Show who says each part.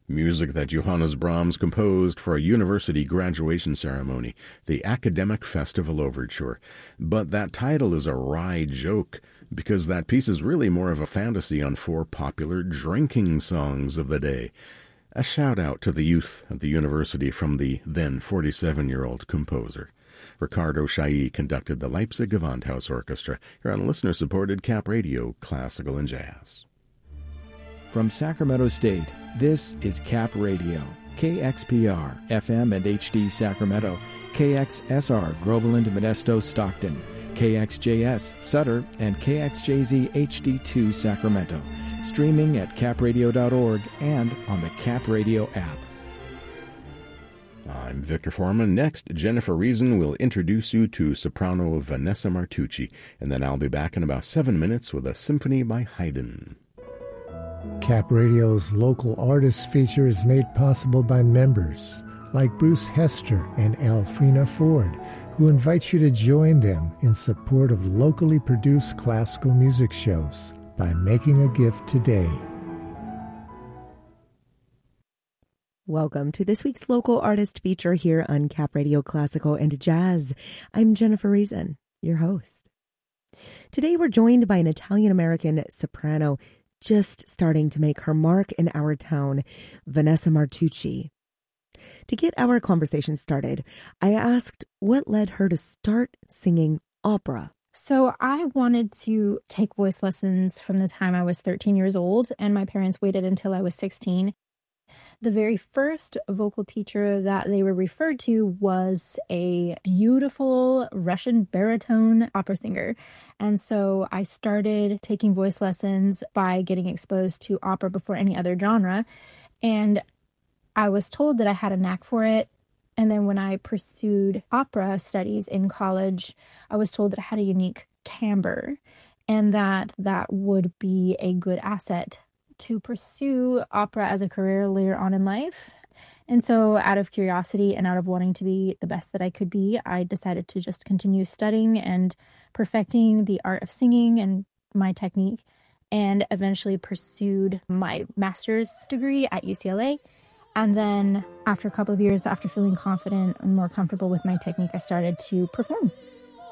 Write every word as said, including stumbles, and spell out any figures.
Speaker 1: Music that Johannes Brahms composed for a university graduation ceremony, the Academic Festival Overture. But that title is a wry joke, because that piece is really more of a fantasy on four popular drinking songs of the day. A shout-out to the youth at the university from the then forty-seven-year-old composer. Ricardo Chailly conducted the Leipzig Gewandhaus Orchestra here on listener-supported Cap Radio Classical and Jazz.
Speaker 2: From Sacramento State, this is Cap Radio, K X P R, F M and H D Sacramento, K X S R, Groveland, Modesto, Stockton, K X J S, Sutter, and K X J Z H D two, Sacramento. Streaming at cap radio dot org and on the Cap Radio app.
Speaker 1: I'm Victor Foreman. Next, Jennifer Reason will introduce you to soprano Vanessa Martucci, and then I'll be back in about seven minutes with a symphony by Haydn.
Speaker 3: Cap Radio's local artists feature is made possible by members like Bruce Hester and Alfrena Ford, who invite you to join them in support of locally produced classical music shows by making a gift today.
Speaker 4: Welcome to this week's local artist feature here on Cap Radio Classical and Jazz. I'm Jennifer Reason, your host. Today we're joined by an Italian-American soprano just starting to make her mark in our town, Vanessa Martucci. To get our conversation started, I asked what led her to start singing opera.
Speaker 5: So I wanted to take voice lessons from the time I was thirteen years old, and my parents waited until I was sixteen. The very first vocal teacher that they were referred to was a beautiful Russian baritone opera singer. And so I started taking voice lessons by getting exposed to opera before any other genre. And I was told that I had a knack for it. And then when I pursued opera studies in college, I was told that I had a unique timbre and that that would be a good asset to pursue opera as a career later on in life. And so out of curiosity and out of wanting to be the best that I could be, I decided to just continue studying and perfecting the art of singing and my technique, and eventually pursued my master's degree at U C L A. And then after a couple of years, after feeling confident and more comfortable with my technique, I started to perform.